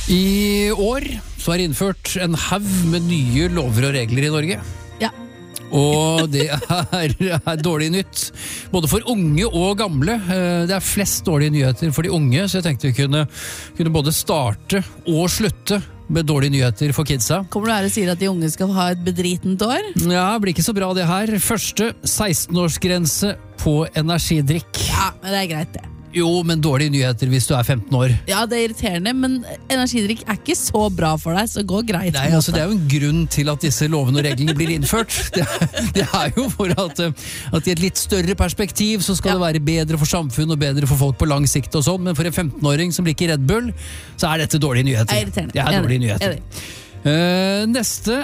I år så innført en haug med nye lover og regler i Norge. Ja. Og det er dårlig nytt, både for unge og gamle. Det er flest dårlige nyheter for de unge, så jeg tenkte vi kunne både starte og slutte med dårlige nyheter for kidsa. Kommer du her og sier at de unge skal ha et bedritent år? Ja, det blir ikke så bra det her. Første 16-årsgrense på energidrikk. Ja, men det er greit det. Jo, men dårlige nyheter hvis du er 15 år. Ja, det er irriterende, men energidrikk er ikke så bra for deg, så gå greit. Nei, altså det er jo en grunn til at disse lovene og reglene blir innført. Det er jo for at i et litt større perspektiv så skal det være bedre for samfunn og bedre for folk på lang sikt og sånn, men for en 15-åring som liker Red Bull, så er dette dårlige nyheter. Irriterende. Det er dårlige nyheter. Neste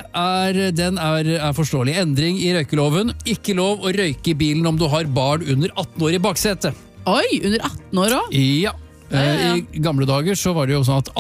er forståelig. Endring i røykeloven. Ikke lov å røyke i bilen om du har barn under 18 år i baksetet. Oi, under 18 år også? Ja. I gamle dager så var det jo sånn at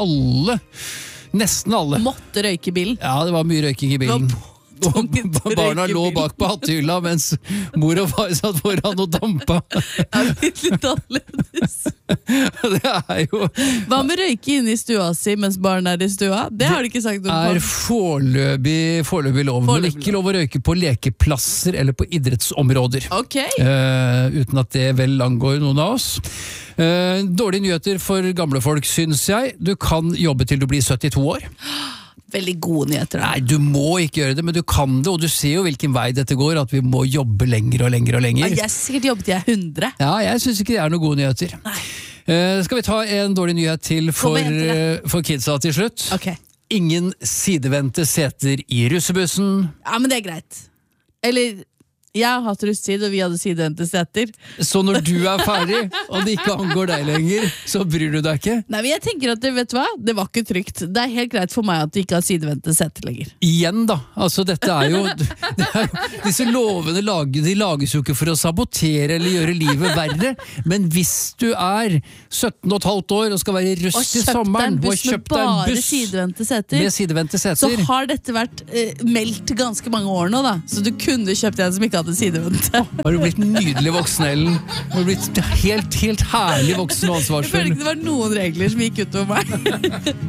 nesten alle måtte røyke i bilen. Ja, det var mye røyking i bilen. Og barna lå bak på hattehylla mens mor og far satt foran og dampa. Ja, litt annerledes. Det er jo... Hva med røyke inne i stua si mens barn er i stua? Det har de ikke sagt om. Det er foreløpig lov, men ikke lov å røyke på lekeplasser eller på idrettsområder. Ok. Uten at det vel angår noen av oss. Dårlige nyheter for gamle folk, synes jeg. Du kan jobbe til du blir 72 år. Veldig gode nyheter. Nei, du må ikke gjøre det, men du kan det, og du ser jo hvilken vei dette går, at vi må jobbe lenger og lenger og lenger. Jeg har sikkert jobbet til jeg er 100. Ja, jeg synes ikke det er noen gode nyheter. Nei. Skal vi ta en dårlig nyhet til for kidsa til slutt? Ok. Ingen sidevendte seter i russebussen. Ja, men det er greit. Eller... Jeg har hatt russetid, og vi hadde sidevendte seter. Så når du er ferdig, og det ikke angår deg lenger, så bryr du deg ikke? Nei, men jeg tenker at vet du hva? Det var ikke trygt. Det er helt greit for meg at du ikke har sidevendte seter lenger. Igjen da, altså dette er jo disse lovene lages jo ikke for å sabotere eller gjøre livet verre, men hvis du er 17 og et halvt år og skal være russ i sommeren, og kjøpt deg en buss med sidevendte seter, så har dette vært meldt ganske mange år nå da, så du kunne kjøpt en som ikke hadde sidevendte. Har du blitt nydelig voksen, Ellen? Har du blitt helt herlig voksen og ansvarsfull? Jeg føler ikke det var noen regler som gikk ut over meg.